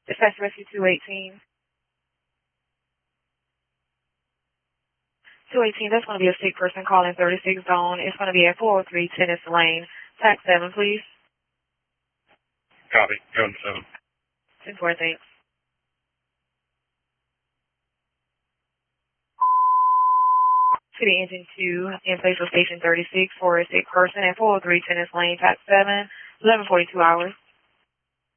Dispatch Rescue 218. 218, that's going to be a sick person calling 36 zone. It's going to be at 403 Tennis Lane. Tax 7, please. Copy. Go to 7. 10-4, thanks. City Engine 2, in place of Station 36 for a sick person at 403 Tennis Lane, Tax 7, 11:42 hours.